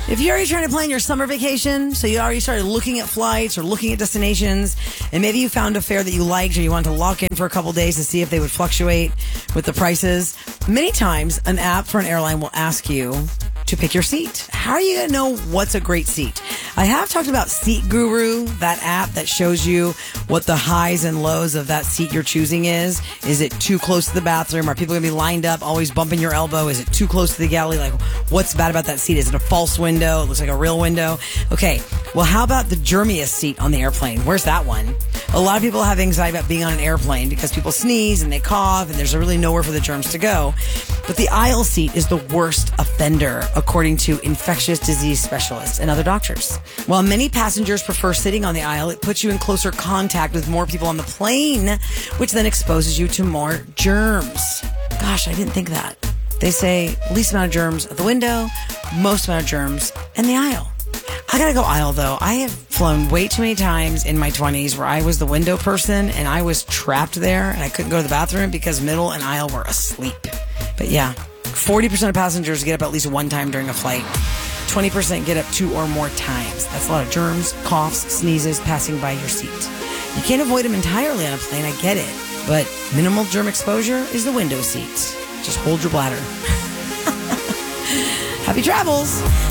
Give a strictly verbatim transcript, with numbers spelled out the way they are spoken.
If you're already trying to plan your summer vacation, so you already started looking at flights or looking at destinations, and maybe you found a fare that you liked or you wanted to lock in for a couple days to see if they would fluctuate with the prices, many times an app for an airline will ask you to pick your seat. How are you going to know what's a great seat? I have talked about Seat Guru, that app that shows you what the highs and lows of that seat you're choosing is. Is it too close to the bathroom? Are people going to be lined up, always bumping your elbow? Is it too close to the galley? Like, what's bad about that seat? Is it a false window? It looks like a real window. Okay, well, how about the germiest seat on the airplane? Where's that one? A lot of people have anxiety about being on an airplane because people sneeze and they cough and there's really nowhere for the germs to go. But the aisle seat is the worst offender, according to infectious disease specialists and other doctors. While many passengers prefer sitting on the aisle, it puts you in closer contact with more people on the plane, which then exposes you to more germs. Gosh, I didn't think that. They say least amount of germs at the window, most amount of germs in the aisle. I gotta go aisle though. I have flown way too many times in my twenties where I was the window person and I was trapped there and I couldn't go to the bathroom because middle and aisle were asleep. But yeah, forty percent of passengers get up at least one time during a flight. twenty percent get up two or more times. That's a lot of germs, coughs, sneezes passing by your seat. You can't avoid them entirely on a plane, I get it. But minimal germ exposure is the window seat. Just hold your bladder. Happy travels.